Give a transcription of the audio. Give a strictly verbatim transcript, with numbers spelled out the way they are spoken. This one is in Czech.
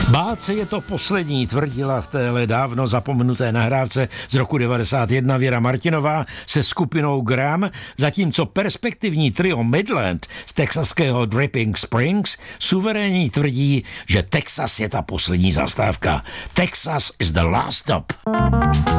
Báce je to poslední, tvrdila v téhle dávno zapomenuté nahrávce z roku devadesát jedna Věra Martinová se skupinou Gram, zatímco perspektivní trio Midland z texaského Dripping Springs suverénní tvrdí, že Texas je ta poslední zastávka. Texas is the last stop.